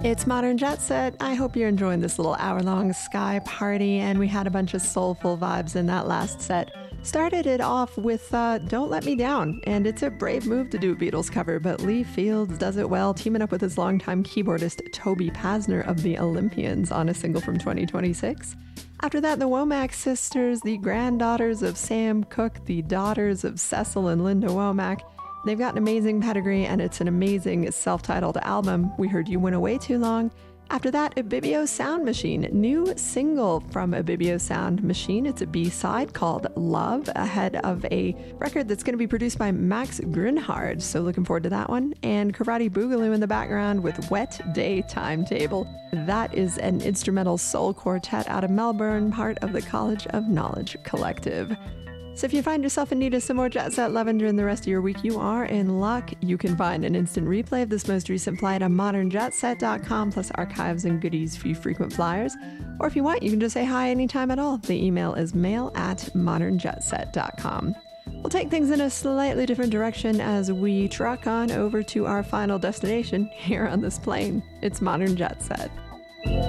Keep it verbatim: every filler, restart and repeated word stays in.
It's Modern Jet Set. I hope you're enjoying this little hour-long Sky party, and we had a bunch of soulful vibes in that last set. Started it off with uh, Don't Let Me Down, and it's a brave move to do a Beatles cover, but Lee Fields does it well, teaming up with his longtime keyboardist Toby Pasner of the Olympians on a single from twenty twenty-six. After that, the Womack sisters, the granddaughters of Sam Cooke, the daughters of Cecil and Linda Womack. They've got an amazing pedigree, and it's an amazing self-titled album. We heard You Went Away Too Long. After that, Ibibio Sound Machine, new single from Ibibio Sound Machine. It's a B-side called Love, ahead of a record that's going to be produced by Max Grunhard, so looking forward to that one. And Karate Boogaloo in the background with Wet Day Timetable. That is an instrumental soul quartet out of Melbourne, part of the College of Knowledge Collective. So if you find yourself in need of some more Jet Set loving during the rest of your week, you are in luck. You can find an instant replay of this most recent flight on modern jet set dot com, plus archives and goodies for you frequent flyers. Or if you want, you can just say hi anytime at all. The email is mail at modern jet set dot com. We'll take things in a slightly different direction as we truck on over to our final destination here on this plane. It's Modern Jet Set.